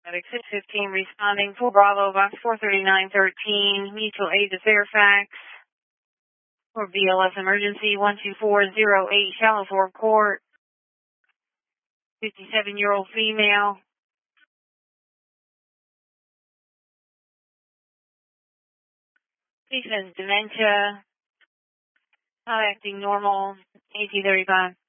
Medic 615 responding for Bravo, box 43913, mutual aid to Fairfax. For BLS emergency 12408, Shallow Fork Court. 57-year-old female. She says dementia, not acting normal, AT35.